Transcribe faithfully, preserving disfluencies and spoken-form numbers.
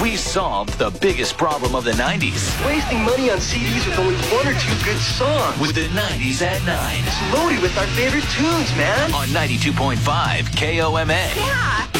We solved the biggest problem of the nineties. Wasting money on C Ds with only one or two good songs. With the nineties at nine. It's loaded with our favorite tunes, man. On ninety-two point five K O M A. Yeah.